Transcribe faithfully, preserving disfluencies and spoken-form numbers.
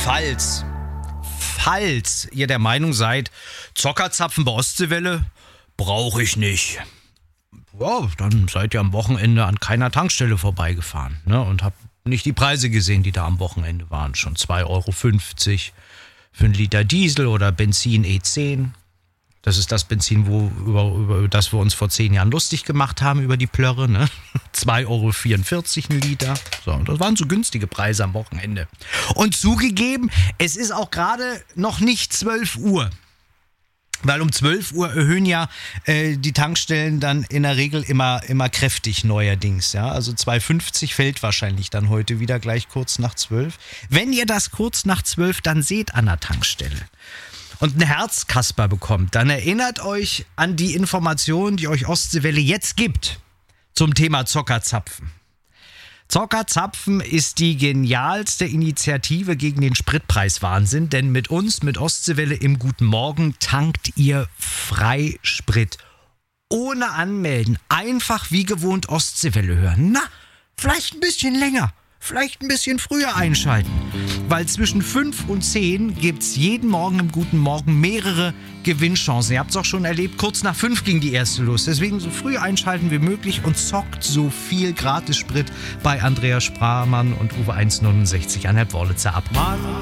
falls, falls ihr der Meinung seid, Zockerzapfen bei Ostseewelle brauche ich nicht. Ja, dann seid ihr am Wochenende an keiner Tankstelle vorbeigefahren, ne, und habt nicht die Preise gesehen, die da am Wochenende waren. Schon zwei Euro fünfzig für einen Liter Diesel oder Benzin E zehn. Das ist das Benzin, wo, über, über das wir uns vor zehn Jahren lustig gemacht haben, über die Plörre. Ne? zwei Euro vierundvierzig ein Liter. So, das waren so günstige Preise am Wochenende. Und zugegeben, es ist auch gerade noch nicht zwölf Uhr. Weil um zwölf Uhr erhöhen ja äh, die Tankstellen dann in der Regel immer, immer kräftig neuerdings. Ja? Also zwei fünfzig fällt wahrscheinlich dann heute wieder gleich kurz nach zwölf. Wenn ihr das kurz nach zwölf dann seht an der Tankstelle und ein Herzkasper bekommt, dann erinnert euch an die Informationen, die euch Ostseewelle jetzt gibt zum Thema Zockerzapfen. Zockerzapfen ist die genialste Initiative gegen den Spritpreiswahnsinn, denn mit uns, mit Ostseewelle im Guten Morgen, tankt ihr Freisprit. Ohne Anmelden, einfach wie gewohnt Ostseewelle hören. Na, vielleicht ein bisschen länger, vielleicht ein bisschen früher einschalten. Weil zwischen fünf und zehn gibt es jeden Morgen im Guten Morgen mehrere Gewinnchancen. Ihr habt es auch schon erlebt, kurz nach fünf ging die erste los. Deswegen so früh einschalten wie möglich und zockt so viel Gratissprit bei Andreas Sprahmann und Uwe eins neunundsechzig an der Wörlitzer ab.